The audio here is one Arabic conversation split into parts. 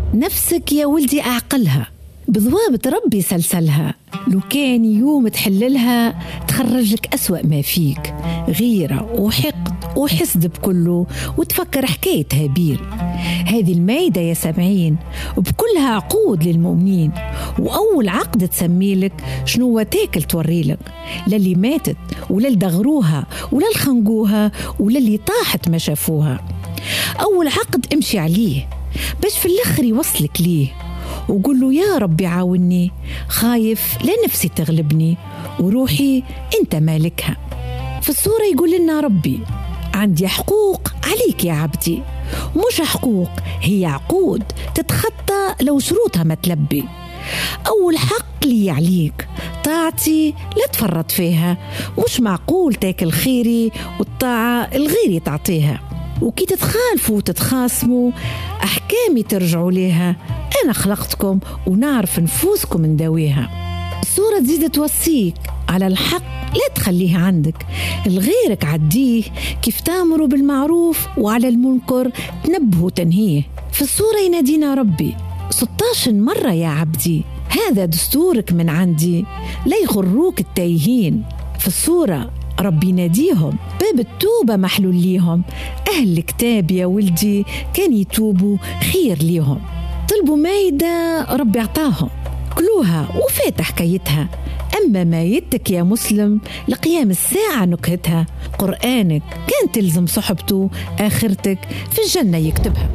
نفسك يا ولدي أعقلها، بضوابط ربي سلسلها، لو كان يوم تحللها تخرج لك أسوأ ما فيك، غيرة وحقد وحسد بكله، وتفكر حكاية هابيل. هذه المايدة يا سامعين بكلها عقود للمؤمنين، وأول عقد تسميلك شنو تاكل توريلك، لا اللي ماتت ولا اللي دغروها ولا اللي خنقوها ولا اللي طاحت ما شافوها. أول عقد امشي عليه باش في الآخر يوصلك ليه، وقول له يا ربي عاوني، خايف لا نفسي تغلبني وروحي انت مالكها. في السورة يقول لنا ربي عندي حقوق عليك يا عبدي، مش حقوق، هي عقود تتخطى لو شروطها ما تلبي. أول حق لي عليك طاعتي لا تفرط فيها، مش معقول تاكل خيري والطاعة الغيري تعطيها، وكي تتخالفوا وتتخاصموا أحكامي ترجعوا ليها، أنا خلقتكم ونعرف نفوسكم نداويها. السورة تزيد توصيك على الحق لا تخليه عندك، الغيرك عديه، كيف تامروا بالمعروف وعلى المنكر تنبهوا تنهيه. في السورة ينادينا ربي 16 مرة يا عبدي، هذا دستورك من عندي، لا يغروك التايهين. في السورة ربي يناديهم باب التوبة محلول ليهم، أهل الكتاب يا ولدي كان يتوبوا خير ليهم. طلبوا مايدة ربي أعطاهم، كلوها وفات حكايتها، أما مايدتك يا مسلم لقيام الساعة نكهتها، قرآنك كان تلزم صحبته، آخرتك في الجنة يكتبها.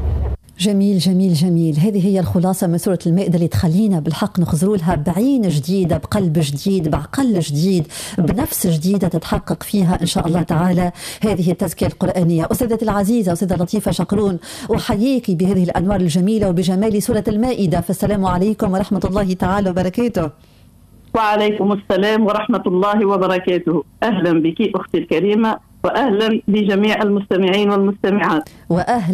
جميل جميل جميل. هذه هي الخلاصة من سورة المائدة اللي تخلينا بالحق نخزروا لها بعين جديدة، بقلب جديد، بعقل جديد، بنفس جديدة تتحقق فيها إن شاء الله تعالى هذه التزكية القرآنية. أستاذتي العزيزة أستاذة لطيفة شقرون، أحييك بهذه الأنوار الجميلة وبجمال سورة المائدة، فالسلام عليكم ورحمة الله تعالى وبركاته. وعليكم السلام ورحمة الله وبركاته. أهلا بك أختي الكريمة، وأهلا بجميع المستمعين والمستمعات، وأهلا